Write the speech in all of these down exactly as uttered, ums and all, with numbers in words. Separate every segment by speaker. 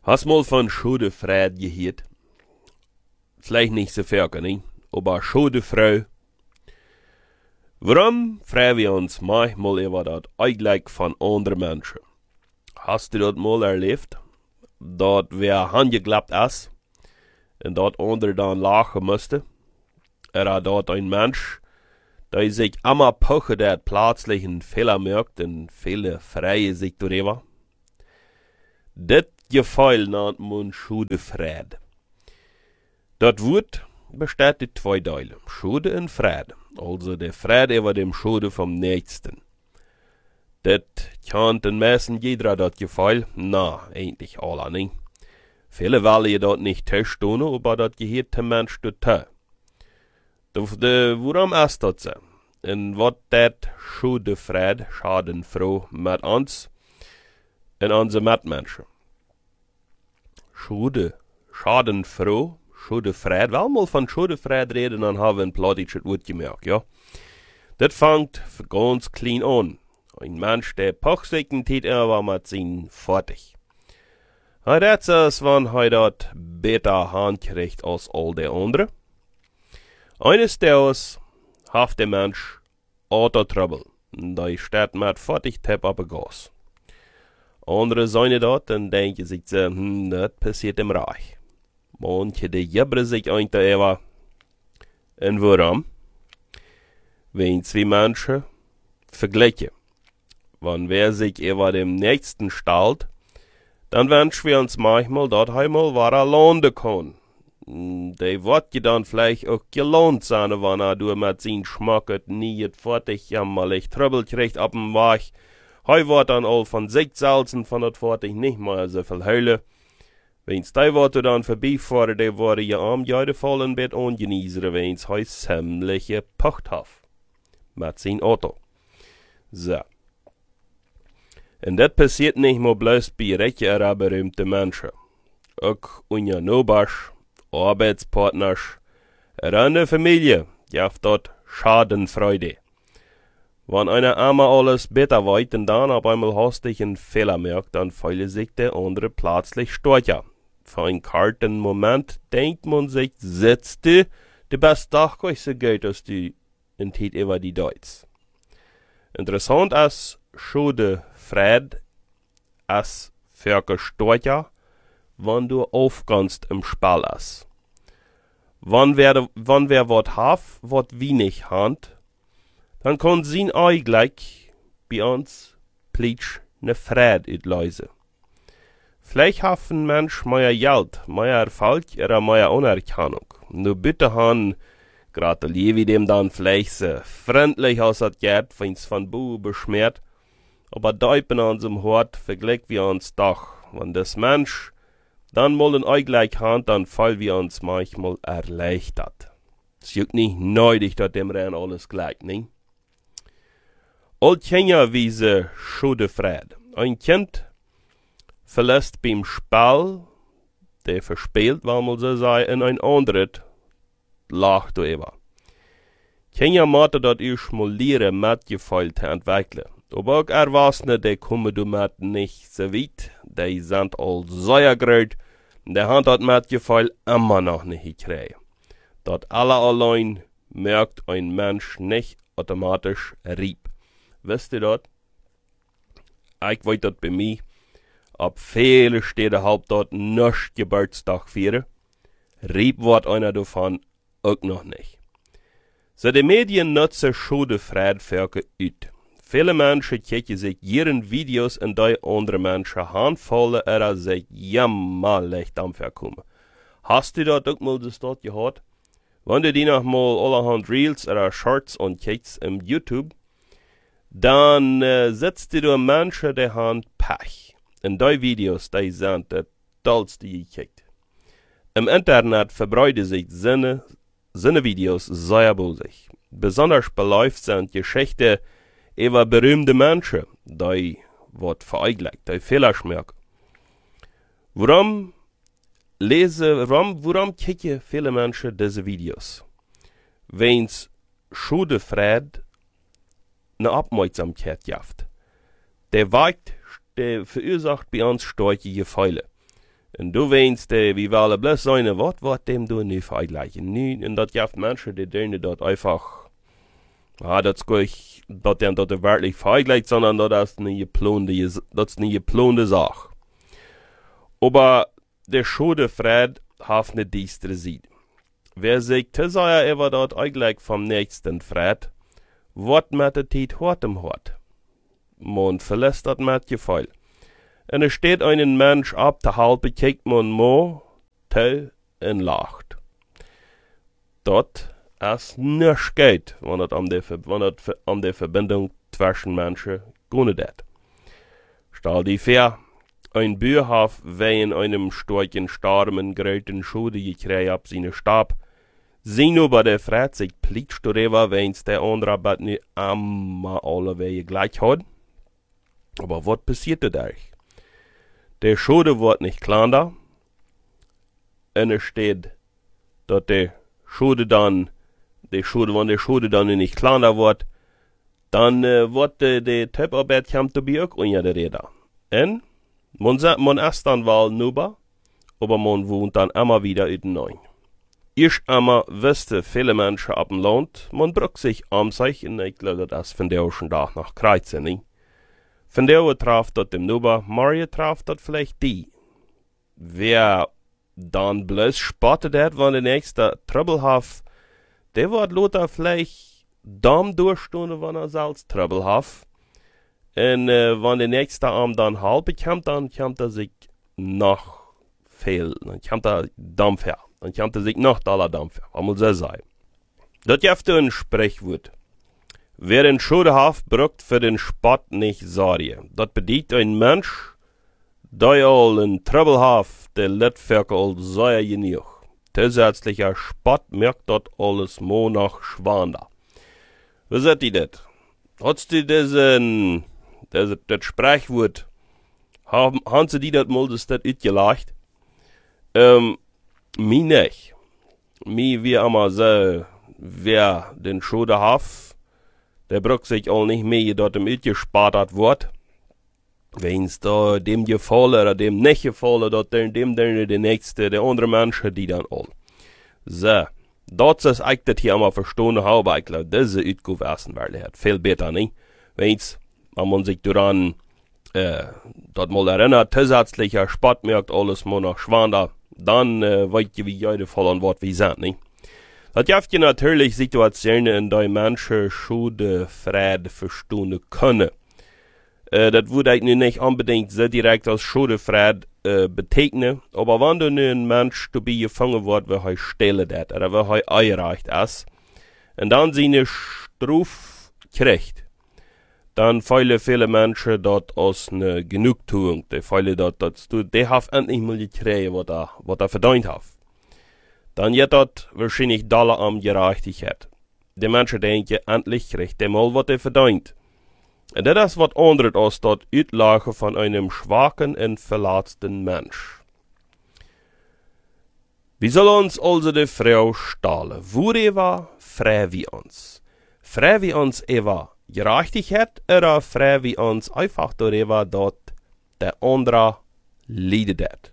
Speaker 1: Hast mal von Schudefred gehört? Vielleicht nicht so viel, ne? Aber Schudefrau. Warum fragen wir uns manchmal über das eigentlich von anderen Menschen? Hast du das mal erlebt? Dass wer angeklappt ist und dort andere dann lachen musste? Oder dort ein Mensch, der sich immer poche, der plötzlich einen Fehler merkt und viele freie sich darüber? Das Gefühl nennt man Schudefred. Das Wort besteht in zwei Teilen, Schude und Fried, also der Fried über dem Schude vom Nächsten. Das kennt den meisten jeder das Gefühl, na, eigentlich alle nicht. Viele wollen das nicht tun, aber das gehört dem Mensch dazu. Warum ist das so? Und was tät Schudefred schadenfroh mit uns und unseren Mitmenschen? Schude, schadenfroh, Schudefred, weil mal von Schudefred reden, dann haben wir ein plattdeutsches Wort gemerkt, ja. Das fängt ganz klein an. Ein Mensch, der pochsicken tät, er war mit sin fertig. Er das ist, wenn er dort besser handkriegt als all der andere. Eines Tages hat der Mensch Autotrouble. Da steht mit fertig Tepp auf der Gas. Andere sehen dort und denken sich so, hm, das passiert im Reich. Manche, die jabbern sich ein über. Und warum? Wenn zwei Menschen vergleichen. Wenn wer sich über dem Nächsten stellt, dann wünschen wir uns manchmal, dass einmal war er lohnen kann. Die wird ja dann vielleicht auch gelohnt sein, wenn er durch mit seinem Schmack nie fertig jammerlich Trouble kriegt ab dem Weg. Heu wird dann all von sich salzen von dat fertig nicht mehr so viel Hölle. Wenn's die Worte dann vorbeifahren, die wurde ja am Jahre voll ein Bett ungenießen, wenn's heu ziemlich gepocht hat. Mit sein Auto. So. Und das passiert nicht nur bloß bei reichen oder berühmten Menschen. Auch unser Nachbarn, Arbeitspartners, oder in der Familie, gibt dort Schadenfreude. Wenn einer einmal alles besser weiß und dann auf einmal hastig einen Fehler merkt, dann fühlt sich der andere plötzlich stolzer. Für einen kalten Moment denkt man sich, sitzt du, der beste Tag so geht als die in Tit über die Deutsch. Interessant ist, Schude Fred ist für stolzer, wenn du aufgehst im Spiel ist. Wenn wer, wenn wer wat haf, wat wenig hand, dann kann sin ei gleich bei uns plitsch ne Fred utlösen. Vielleicht hat ein Mensch mehr Geld, mehr Erfolg oder mehr Anerkennung. Nur bitte han, gratuliere wie dem dann vielleicht so freundlich aus das Geld, wenn's von Bu beschmiert, aber deupen an unserem Hort vergleicht wir uns doch, wenn das Mensch dann mal ein Ei gleich hand, dann fall wir uns manchmal erleichtert. Es juckt nicht neidig, dass dem Rennen alles gleich, ne? Old Kenya wiese Schudefred. Ein Kind verlässt beim Spiel, der verspielt, weil man so sei, in ein anderes lacht darüber. Kenya machte dort erst mal Lehre mitgefeilt zu entwickeln. Aber auch Erwachsene, die kommen damit nicht so weit, die sind all sehr groß, und die haben dort mitgefeilt immer noch nicht gekriegt. Dort alle allein merkt ein Mensch nicht automatisch Rieb. Wisst ihr das? Ich weiß das bei mir. Ab viele Städte haupt dort nicht Geburtstag feiern. Rieb wird einer davon auch noch nicht. So die Medien nutzen Schudefred für ut. Viele Menschen kicken sich ihren Videos in die andere Menschen handvollen oder sich jammerlich dafür kommen. Hast du das auch mal das dort gehört? Wenn du die noch mal allerhand Reels oder Shorts ankickst im YouTube, dann äh, setzt du Menschen, die haben Pech. In die Videos, die sind das tollste gekickt. Im Internet verbreiten sich seine, seine Videos sehr bosig. Besonders beläuft sind Geschichten über berühmte Menschen, die wird vereinigt, die Fehler schmerken. Warum lese, warum, warum kicken viele Menschen diese Videos? Wenn's Schudefred eine Aufmerksamkeit gibt. Der Weit, der verursacht bei uns starke Gefühle. En du weinst, äh, wie alle bloß seine, wat wat dem du nie vergleichen. Nie, und dat jaft Menschen, die denen dort einfach, ja, das go ich, dat dem dort wirklich vergleicht, sondern das ist nie geplonte, das ist nie geplonte Sache. Aber der Schode Fred hat ne diestre Seite. Wer sagt, das sei ja immer dort eigentlich vom nächsten Fred, wat mit der Tiet hort im Hort. Man verlässt dat mit Gefühl. En er steht einen Mensch ab, der halbe kijkt man mo, tell en lacht. Dat is nisch geht, wann het an der, wann het an der Verbindung zwischen Menschen gone dat. Stell die vor, ein Bür hat wegen einem starken Starmen gröten Schode gekriegt ab seine Stab. Sie nur bei der Fred sich plitscht darüber, wenn's der andere aber nicht immer alle Wege gleich hat. Aber was passiert da? Der Schode wird nicht kleiner. Und es steht, dass der Schode dann, der Schode, wenn der Schode dann nicht kleiner wird, dann äh, wird der, der Töpfarbeit kommt dabei auch unter der Rede. Und man sagt, man ist dann wohl nuber, aber man wohnt dann immer wieder in den Neuen. Erst einmal wüsste viele Menschen ab dem Land, man braucht sich am sich, und ich glaube, das von der schon Tag nach Kreuzen, nicht? Von der traf dort dem Nuber, Maria traf dort vielleicht die. Wer dann bloß spottet hat, wenn der nächste Trouble hat, der wird Lothar vielleicht Darm durchstunden, wenn er selbst Trouble hat. Und äh, wenn der nächste Arm dann halb bekommt, dann kommt er sich noch viel, dann kommt er Dampfer, dann kommt er sich noch doller Dampfer, was muss er sein. Das ist ein Sprichwort. Wer den Schode hat, braucht für den Spott nicht Sorge. Das bedeutet ein Mensch, der all in Trouble hat, der lädt für all sehr genug. Zusätzlicher Spott merkt dort alles mo nach Schwander. Wie seht ihr das? Hat's die diesen, das, das Sprichwort, haben, haben sie die das mal das das utgelacht? Ähm, mi nicht. Mi wie immer so, wer den Schode hat, der braucht sich auch nicht mehr dort im utgespart wird. Wenn's da dem gefallen oder dem nicht gefallen, dort dem, dem, der, der nächste, der andere Mensch, die dann all. So, das ist eigentlich das hier einmal verstanden habe, ich glaube, das ist utgewiesen, weil er hat viel besser, nicht? Wenn's, wenn man sich daran, äh, dort mal erinnert, zusätzlicher Sport merkt alles mal nach Schwander, dann, äh, weiß ich, wie jede voll an Wort wie sind, nicht? Das gibt ja natürlich Situationen, in denen Menschen Schode Fred verstehen können. Äh, das würde eigentlich nicht unbedingt so direkt als Schode Fred äh, betekenen, aber wenn du ein Mensch dabei gefangen wird, wie er stelle das, oder wie er einreicht ist, und dann seine Strafe kriegt, dann feilen viele Menschen dort aus einer Genugtuung, die feilen dort, dass du, die haben endlich mal gekriegt, was er, was er verdient hat. Dann wird dort wahrscheinlich Dollar am Gerechtigkeit. Die Menschen denken, endlich kriegt der mal, was er verdient. Und das ist was anderes als dort Auslage von einem schwachen und verletzten Mensch. Wie soll uns also die Frau stahlen? Wo war frei wie uns? Frei wie uns Eva Gerechtigkeit oder frei wie uns einfach darüber, dort der andere leidet.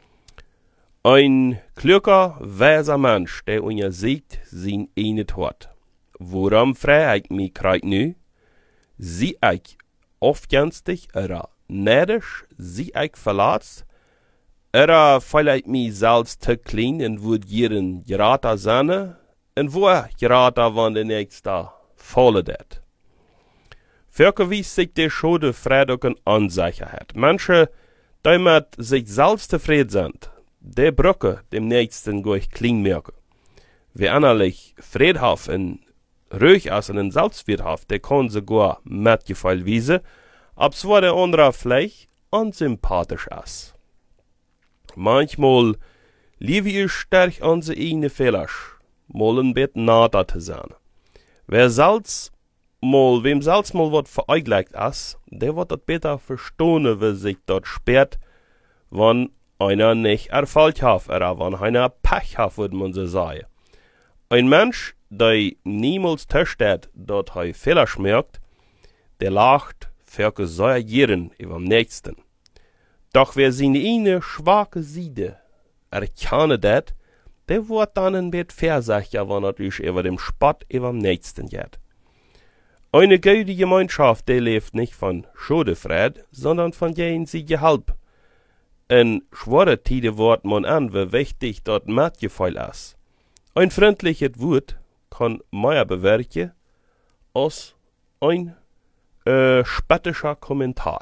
Speaker 1: Ein kluger, weiser Mensch, der uns sieht, sein eine hat. Worum frei ich mich kreid nu? Sie ich aufgänstig, oder neidisch, sie ich verletzt, oder vielleicht mich selbst zu klein und würde ihren gerater sein, und wo gerater wann der nächste volle det. Für wie sich der Schode Freitag und Unsicherheit. Menschen, die mit sich selbst zufrieden sind, der Brücke dem nächsten durch klein merken. Wer innerlich friedhaft und ruhig ist und selbstwirthaft, der kann sogar mitgefühl wiesen, ob zwar der andere vielleicht unsympathisch ist. Manchmal liebe ich stark unsere eigene Fehler, mal ein bisschen nahe zu sein. Wer selbst mal, wem selbst mal was vereinigt ist, der wird das besser verstehen, wie sich dort sperrt, wenn einer nicht Erfolg hat, oder wenn einer Pech hat, würde man so sagen. Ein Mensch, der niemals testet, dort er Fehler schmerkt, der lacht für sehr Jahren über den Nächsten. Doch wer seine eine schwache Seite erkennen dat, der wird dann ein bisschen versicher, wenn natürlich über dem Spott über dem Nächsten geht. Eine gute Gemeinschaft, die lebt nicht von Schadenfreude, sondern von jenen sie Gehalb. In schwere Tide wird man an, wie wichtig dort Matgefühl ist. Ein freundliches Wort kann mehr bewirken als ein äh, spöttischer Kommentar.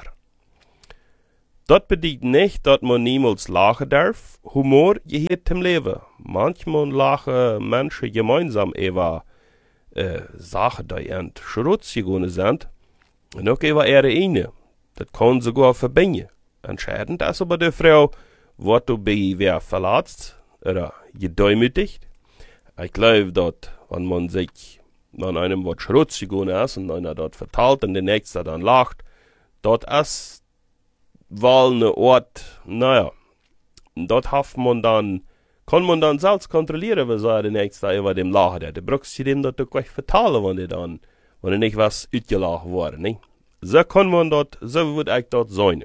Speaker 1: Das bedeutet nicht, dass man niemals lachen darf. Humor gehört zum Leben. Manchmal lachen Menschen gemeinsam über äh, Sachen, die in Schrutz gegangen sind. Und auch über ihre eine. Das kann sogar verbinden. Entscheidend ist aber die Frau, wird dabei wer verletzt oder gedemütigt. Ich glaube, dass, wenn man sich an einem was Schrutz gegangen ist und einer dort verteilt und der Nächste dann lacht, dort ist weil eine Ort, naja, dort hat man dann, kann man dann selbst kontrollieren, was er der Nächste über dem lachen hat. Du brauchst dem dort auch gleich verteilen, wenn er dann, wenn er nicht was utgelachen wurde, ne? So kann man dort, so wird eigentlich dort sein.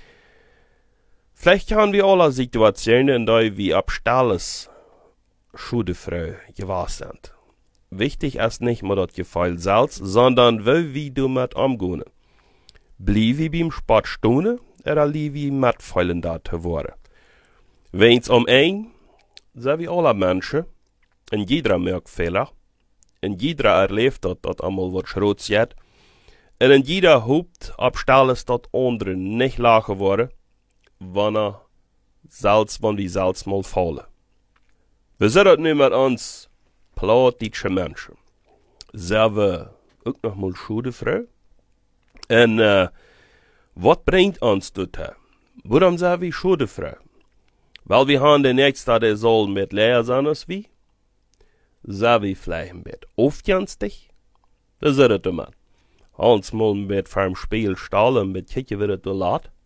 Speaker 1: Vielleicht haben wir alle Situationen, in denen wir abstalles Schudefrau gewahr sind. Wichtig ist nicht mehr das Gefühl selbst, sondern wie wir damit umgehen. Blieb wir beim Sport stehen, oder lieb wie mitfeilen da te worden. Wenn's um ein, so wie alle Menschen, in jeder merkt Fehler, in jeder erlebt dat dat einmal wat schrots jet, en in jeder hoopt abstalles dat andere nicht lachen worden, wann er selbst, wann wir selbst mal fallen. Wir sind dat nu mit uns plattdeutsche Menschen. Selber auch noch mal Schudefrau. En, äh, wat bringt uns dorthin? Warum sind wir Schudefrau? Weil wir haben den Nächsten, der soll mit leer sein als wir? Sind wir vielleicht ein bisschen aufgänstig? Das ist es immer. Hans mal mit vom Spiel stahlen, mit kicken, wie das lädt.